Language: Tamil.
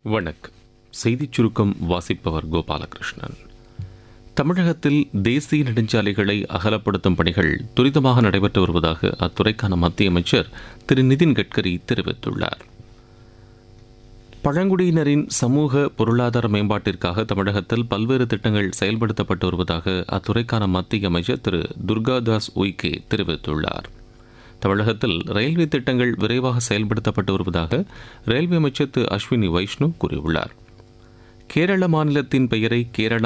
வணக்கம். செய்திச் சுருக்கம் வாசிப்பவர் கோபாலகிருஷ்ணன். தமிழகத்தில் தேசிய நெடுஞ்சாலைகளை அகலப்படுத்தும் பணிகள் துரிதமாக நடைபெற்று வருவதாக அத்துறைக்கான மத்திய அமைச்சர் திரு நிதின் கட்கரி தெரிவித்துள்ளார். பழங்குடியினரின் சமூக பொருளாதார மேம்பாட்டிற்காக தமிழகத்தில் பல்வேறு திட்டங்கள் செயல்படுத்தப்பட்டு வருவதாக அத்துறைக்கான மத்திய அமைச்சர் திரு துர்காதாஸ் உய்கே தெரிவித்துள்ளார். தமிழகத்தில் ரயில்வே திட்டங்கள் விரைவாக செயல்படுத்தப்பட்டு வருவதாக ரயில்வே அமைச்சர் திரு அஸ்வினி வைஷ்ணு கூறியுள்ளார். கேரள மாநிலத்தின் பெயரை கேரளா